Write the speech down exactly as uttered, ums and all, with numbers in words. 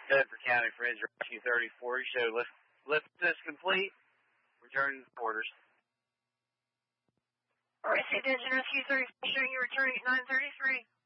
Bedford County Friends Rescue thirty-four. You show lift, lift is complete. Returning to quarters. Received Engine Rescue thirty-four, showing you returning at nine thirty-three.